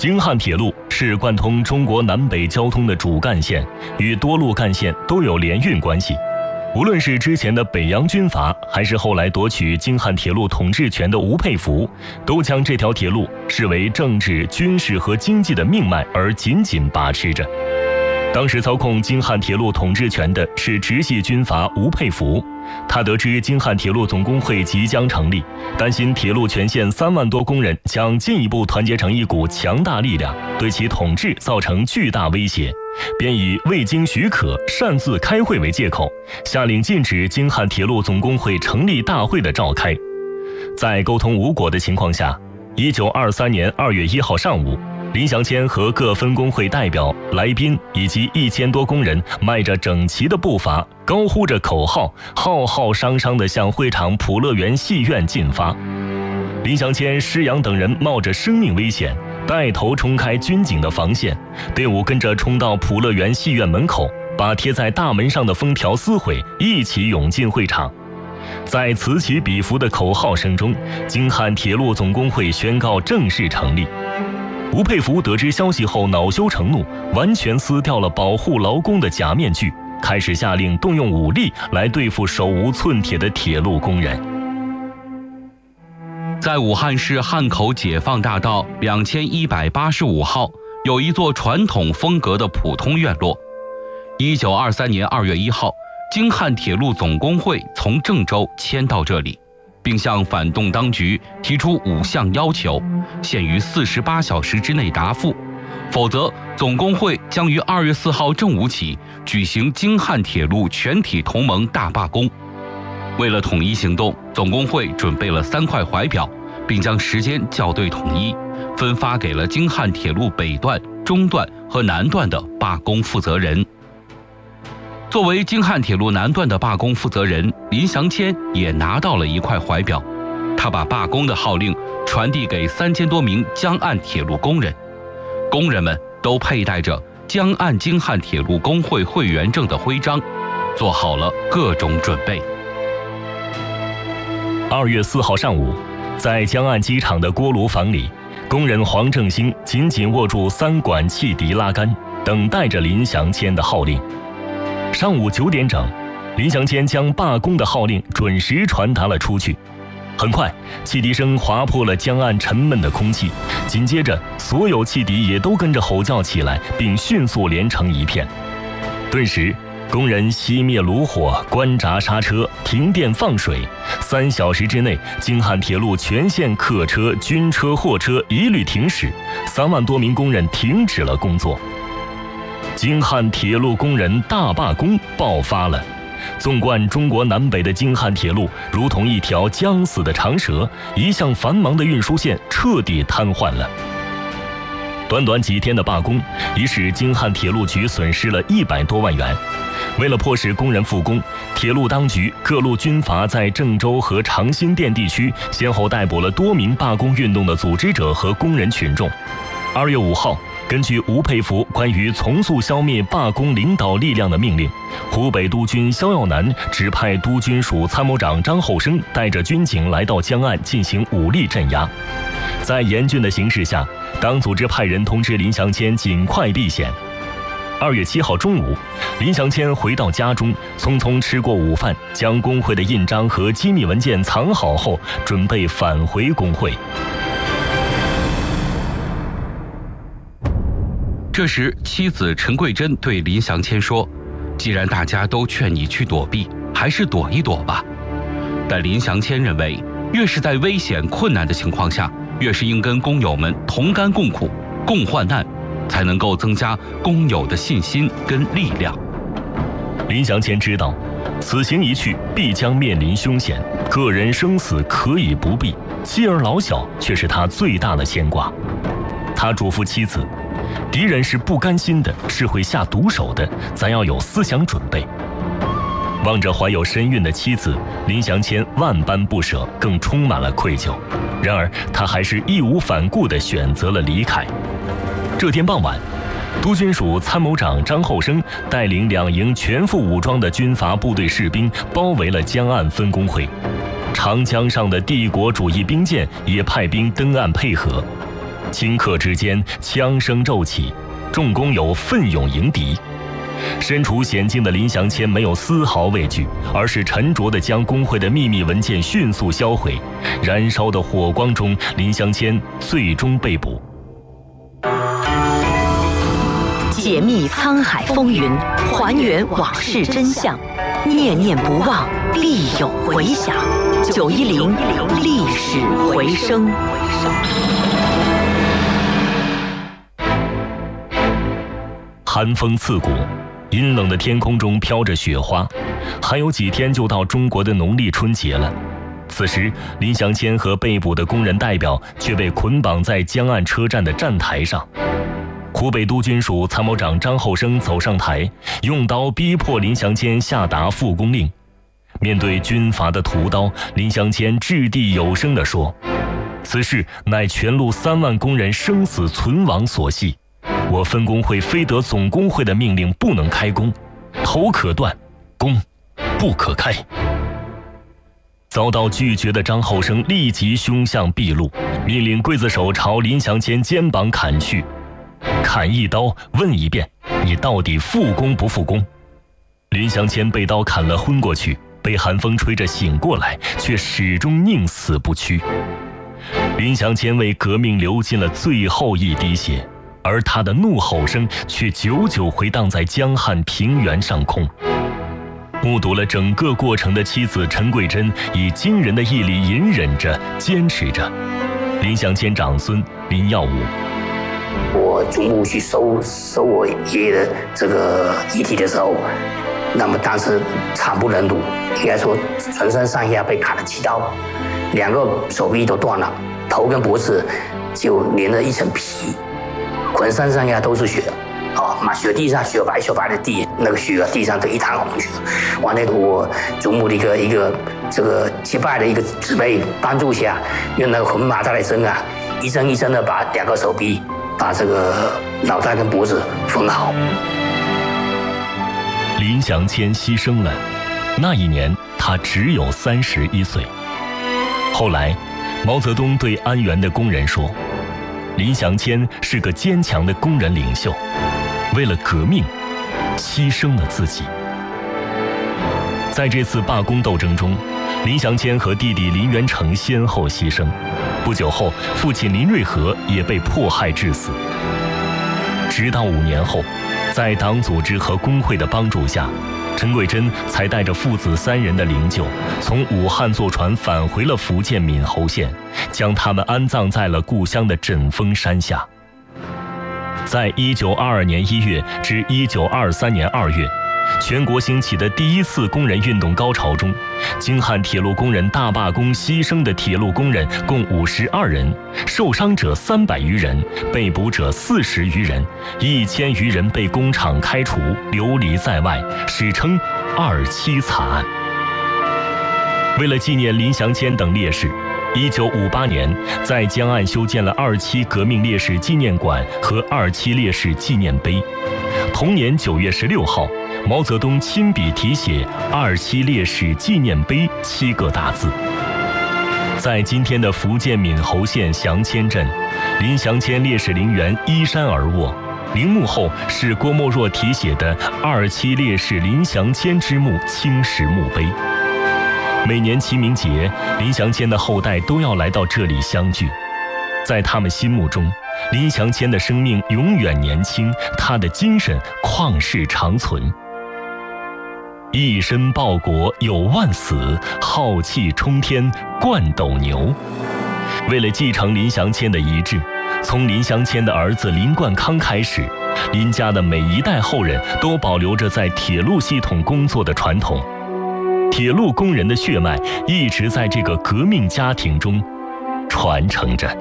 京汉铁路是贯通中国南北交通的主干线，与多路干线都有联运关系。无论是之前的北洋军阀，还是后来夺取京汉铁路统治权的吴佩孚，都将这条铁路视为政治、军事和经济的命脉而紧紧把持着。当时操控京汉铁路统治权的是直系军阀吴佩孚，他得知京汉铁路总工会即将成立，担心铁路全线3万多工人将进一步团结成一股强大力量，对其统治造成巨大威胁，便以未经许可擅自开会为借口，下令禁止京汉铁路总工会成立大会的召开。在沟通无果的情况下，1923年2月1号上午，林祥谦和各分工会代表、来宾以及1000多工人迈着整齐的步伐，高呼着口号，浩浩汤汤地向会场普乐园戏院进发。林祥谦、施洋等人冒着生命危险，带头冲开军警的防线，队伍跟着冲到普乐园戏院门口，把贴在大门上的封条撕毁，一起涌进会场。在此起彼伏的口号声中，京汉铁路总工会宣告正式成立。吴佩孚得知消息后恼羞成怒，完全撕掉了保护劳工的假面具，开始下令动用武力来对付手无寸铁的铁路工人。 在武汉市汉口解放大道2185号有一座传统风格的普通院落。1923年2月1号，京汉铁路总工会从郑州迁到这里，并向反动当局提出5项要求，限于48小时之内答复，否则总工会将于2月4号正午起举行京汉铁路全体同盟大罢工。为了统一行动，总工会准备了3块怀表，并将时间校对统一，分发给了京汉铁路北段、中段和南段的罢工负责人。作为京汉铁路南段的罢工负责人，林祥谦也拿到了1块怀表，他把罢工的号令传递给3000多名江岸铁路工人，工人们都佩戴着江岸京汉铁路工会会员证的徽章，做好了各种准备。 2月4号上午，在江岸机场的锅炉房里，工人黄正兴紧紧握住3管汽笛拉杆，等待着林祥谦的号令。上午9点整，林祥谦将罢工的号令准时传达了出去。很快，汽笛声划破了江岸沉闷的空气，紧接着所有汽笛也都跟着吼叫起来，并迅速连成一片。顿时，工人熄灭炉火，关闸刹车，停电放水。3小时之内，京汉铁路全线客车、军车、货车一律停驶，3万多名工人停止了工作。京汉铁路工人大罢工爆发了。纵贯中国南北的京汉铁路如同一条将死的长蛇，一向繁忙的运输线彻底瘫痪了。短短几天的罢工，已使京汉铁路局损失了100多万元。为了迫使工人复工，铁路当局、各路军阀在郑州和长辛店地区先后逮捕了多名罢工运动的组织者和工人群众。2月5号，根据吴佩孚关于从速消灭罢工领导力量的命令，湖北督军萧耀南指派督军署参谋长张厚生带着军警来到江岸进行武力镇压。在严峻的形势下，党组织派人通知林祥谦尽快避险。2月7号中午，林祥谦回到家中，匆匆吃过午饭，将工会的印章和机密文件藏好后，准备返回工会。 这时，妻子陈桂珍对林祥谦说：“既然大家都劝你去躲避，还是躲一躲吧。”但林祥谦认为，越是在危险困难的情况下，越是应跟工友们同甘共苦、共患难，才能够增加工友的信心跟力量。 林祥谦知道，此行一去必将面临凶险，个人生死可以不避，妻儿老小却是他最大的牵挂。他嘱咐妻子，敌人是不甘心的，是会下毒手的，咱要有思想准备。望着怀有身孕的妻子，林祥谦万般不舍，更充满了愧疚。然而，他还是义无反顾地选择了离开。这天傍晚，督军署参谋长张厚生带领2营全副武装的军阀部队士兵包围了江岸分工会，长江上的帝国主义兵舰也派兵登岸配合。 顷刻之间，枪声骤起，众工友奋勇迎敌。身处险境的林祥谦没有丝毫畏惧，而是沉着地将工会的秘密文件迅速销毁。燃烧的火光中，林祥谦最终被捕。 解密沧海风云，还原往事真相，念念不忘，必有回响。910历史回声。 寒风刺骨，阴冷的天空中飘着雪花，还有几天就到中国的农历春节了。此时，林祥谦和被捕的工人代表却被捆绑在江岸车站的站台上。湖北督军署参谋长张厚生走上台，用刀逼迫林祥谦下达复工令。面对军阀的屠刀，林祥谦掷地有声地说：“此事乃全路3万工人生死存亡所系。我分工会非得总工会的命令不能开工，头可断，工不可开。”遭到拒绝的张厚生立即凶相毕露，命令刽子手朝林祥谦肩膀砍去。砍一刀，问一遍，你到底复工不复工？林祥谦被刀砍了昏过去，被寒风吹着醒过来，却始终宁死不屈。林祥谦为革命流尽了最后一滴血，而他的怒吼声却久久回荡在江汉平原上空。目睹了整个过程的妻子陈桂珍以惊人的毅力隐忍着、坚持着。林祥谦长孙林耀武： 我祖母去收我爷爷的这个遗体的时候，那么当时惨不忍睹，应该说全身上下被砍了7刀，2个手臂都断了，头跟脖子就连着一层皮，浑身上下都是血。雪地上雪白的地，那个血地上都一滩红血。完了，我祖母的一个这个结拜的一个姊妹帮助下，用那个混麻袋的针啊，一针一针的把2个手臂、把这个脑袋跟脖子缝好。 林祥谦牺牲了，那一年他只有31岁。后来，毛泽东对安源的工人说：“林祥谦是个坚强的工人领袖。”为了革命，牺牲了自己。在这次罢工斗争中，林祥谦和弟弟林元成先后牺牲。不久后，父亲林瑞和也被迫害致死。直到5年后，在党组织和工会的帮助下，陈桂珍才带着父子3人的灵柩，从武汉坐船返回了福建闽侯县，将他们安葬在了故乡的枕峰山下。在1922年1月至1923年2月，全国兴起的第1次工人运动高潮中，京汉铁路工人大罢工牺牲的铁路工人共52人，受伤者300余人，被捕者40余人，1000余人被工厂开除，流离在外，史称27惨案。为了纪念林祥谦等烈士，1958年，在江岸修建了27革命烈士纪念馆和27烈士纪念碑。同年9月16号，毛泽东亲笔题写27烈士纪念碑7个大字。在今天的福建闽侯县祥谦镇，林祥谦烈士陵园依山而卧，陵墓后是郭沫若题写的27烈士林祥谦之墓青石墓碑。每年清明节，林祥谦的后代都要来到这里相聚。在他们心目中，林祥谦的生命永远年轻，他的精神旷世长存。一身报国有万死，浩气冲天冠斗牛。为了继承林祥谦的遗志，从林祥谦的儿子林冠康开始，林家的每一代后人都保留着在铁路系统工作的传统。铁路工人的血脉一直在这个革命家庭中传承着。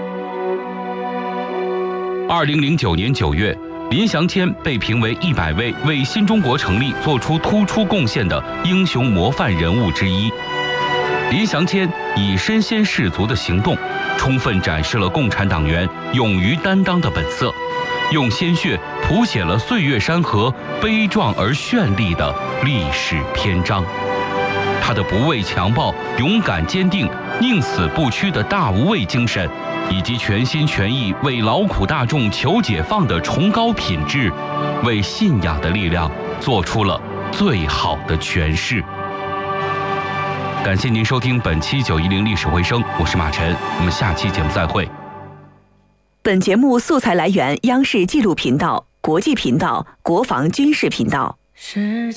2009年9月，林祥谦被评为100位为新中国成立做出突出贡献的英雄模范人物之一。林祥谦以身先士卒的行动，充分展示了共产党员勇于担当的本色，用鲜血谱写了岁月山河悲壮而绚丽的历史篇章。他的不畏强暴、勇敢坚定、宁死不屈的大无畏精神， 以及全心全意为劳苦大众求解放的崇高品质，为信仰的力量做出了最好的诠释。感谢您收听本期910历史回声，我是马晨，我们下期节目再会。 本节目素材来源央视纪录频道、国际频道、国防军事频道。世界